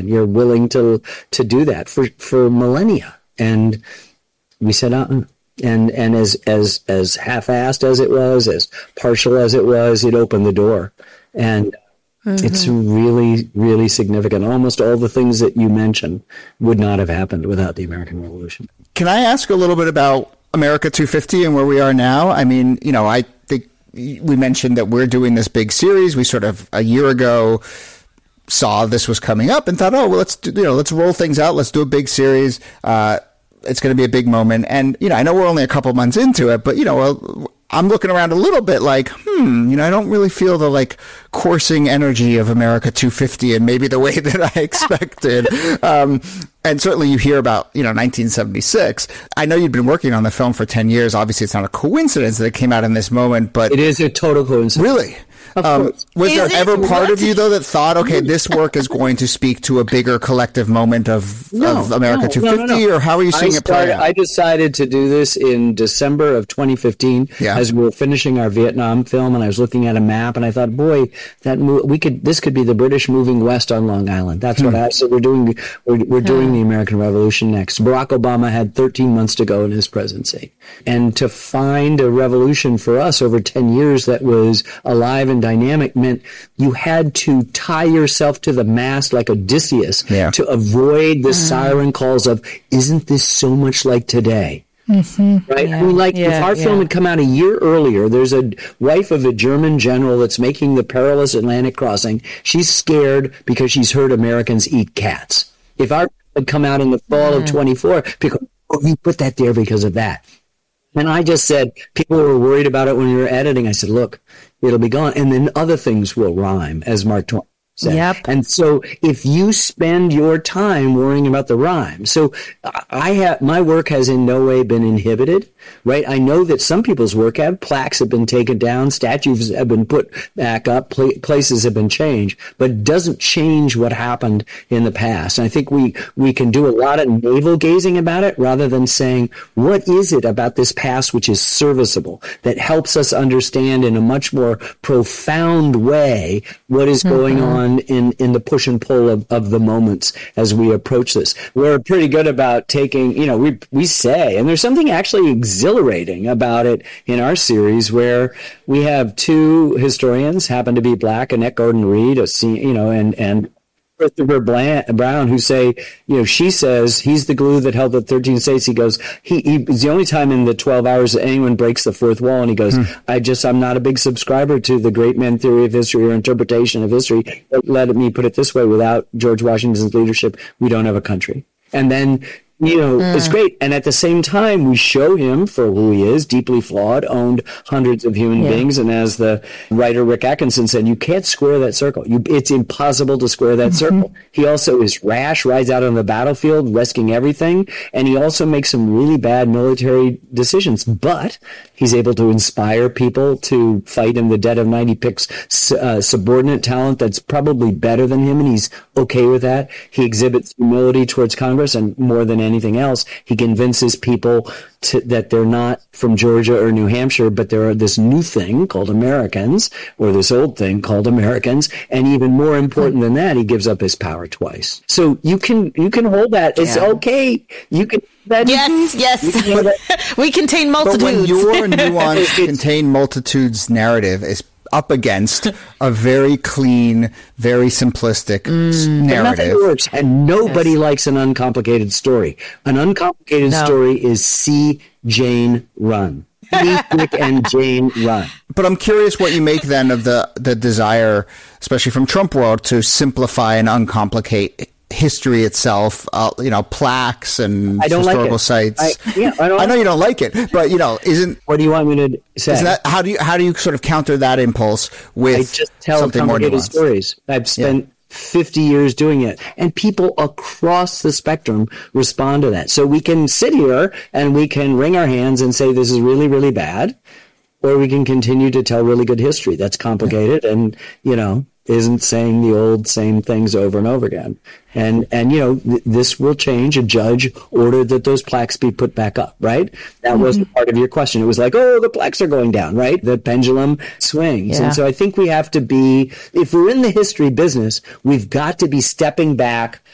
again. You're willing to do that for millennia. And we said, And as half-assed as it was, as partial as it was, it opened the door. And it's really, really significant. Almost all the things that you mentioned would not have happened without the American Revolution. Can I ask a little bit about America 250 and where we are now? I mean, I think we mentioned that we're doing this big series. We sort of, a year ago, saw this was coming up and thought, well, let's roll things out. Let's do a big series. It's going to be a big moment. And, I know we're only a couple months into it, but, I'm looking around a little bit like, I don't really feel the coursing energy of America 250 and maybe the way that I expected. And certainly you hear about, 1976. I know you'd been working on the film for 10 years. Obviously, it's not a coincidence that it came out in this moment, but it is a total coincidence. Really? Was there ever part of you, though, that thought, okay, this work is going to speak to a bigger collective moment of America 250, or how are you seeing it play out? I decided to do this in December of 2015 as we were finishing our Vietnam film, and I was looking at a map, and I thought, boy, this could be the British moving west on Long Island. That's what I said. We're doing the American Revolution next. Barack Obama had 13 months to go in his presidency, and to find a revolution for us over 10 years that was alive and dynamic meant you had to tie yourself to the mast like Odysseus to avoid the siren calls of, isn't this so much like today? Right? I mean, if our film had come out a year earlier, there's a wife of a German general that's making the perilous Atlantic crossing. She's scared because she's heard Americans eat cats. If our film had come out in the fall of 24, because you put that there because of that. And I just said, people were worried about it when we were editing. I said, look, it'll be gone. And then other things will rhyme, as Mark Twain said. Yep. And so if you spend your time worrying about the rhyme, so my work has in no way been inhibited, right? I know that some people's work plaques have been taken down, statues have been put back up, places have been changed, but it doesn't change what happened in the past. And I think we can do a lot of navel gazing about it rather than saying, what is it about this past which is serviceable, that helps us understand in a much more profound way what is going on in the push and pull of the moments as we approach this. We're pretty good about taking, we say, and there's something actually exhilarating about it in our series where we have two historians, happen to be black, Annette Gordon-Reed, and Christopher Brown, who say, she says he's the glue that held the 13 states. He goes, he's the only time in the 12 hours that anyone breaks the fourth wall. And he goes, I'm not a big subscriber to the great man theory of history or interpretation of history. But let me put it this way. Without George Washington's leadership, we don't have a country. And then, it's great. And at the same time, we show him for who he is, deeply flawed, owned hundreds of human beings. And as the writer Rick Atkinson said, you can't square that circle. It's impossible to square that circle. He also is rash, rides out on the battlefield, risking everything. And he also makes some really bad military decisions. But he's able to inspire people to fight in the dead of night. He picks subordinate talent that's probably better than him, and he's okay with that. He exhibits humility towards Congress, and more than anything else, he convinces people that they're not from Georgia or New Hampshire, but they're this new thing called Americans, or this old thing called Americans. And even more important than that, he gives up his power twice. So you can hold that. It's okay. You can. Yes. We contain multitudes. But when your nuanced contain multitudes narrative is up against a very clean, very simplistic narrative. Nothing works, and nobody likes an uncomplicated story. An uncomplicated story is see Jane run. See Dick and Jane run. But I'm curious what you make then of the desire, especially from Trump world, to simplify and uncomplicate history itself, plaques and historical sites. I know you don't like it, but isn't. What do you want me to say? How do you sort of counter that impulse with I just tell something more nuanced? Stories. I've spent 50 years doing it, and people across the spectrum respond to that. So we can sit here and we can wring our hands and say this is really, really bad, or we can continue to tell really good history that's complicated and isn't saying the old same things over and over again. And this will change. A judge ordered that those plaques be put back up, right? That wasn't part of your question. It was like, the plaques are going down, right? The pendulum swings. Yeah. And so I think we have to be, if we're in the history business, we've got to be stepping back